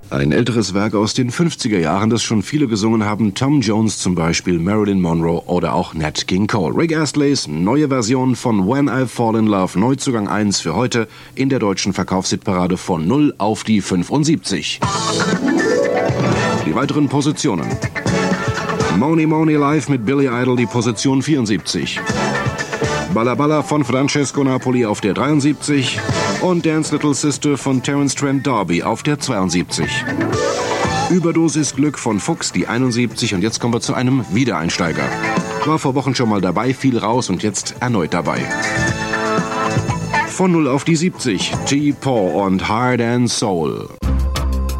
Ein älteres Werk aus den 50er Jahren, das schon viele gesungen haben. Tom Jones zum Beispiel, Marilyn Monroe oder auch Nat King Cole. Rick Astleys neue Version von When I Fall in Love. Neuzugang 1 für heute in der deutschen Verkaufshitparade von 0 auf die 75. Die weiteren Positionen. Money Money Live mit Billy Idol, die Position 74. Balla Balla von Francesco Napoli auf der 73 und Dance Little Sister von Terence Trent D'Arby auf der 72. Überdosis Glück von Fuchs, die 71, und jetzt kommen wir zu einem Wiedereinsteiger. War vor Wochen schon mal dabei, fiel raus und jetzt erneut dabei. Von 0 auf die 70, T. Paul und Heart and Soul.